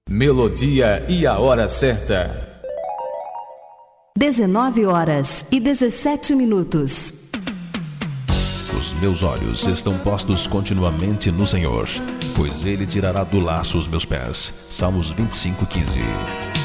Melodia e a hora certa. 19h17. Os meus olhos estão postos continuamente no Senhor, pois Ele tirará do laço os meus pés. Salmos 25:15.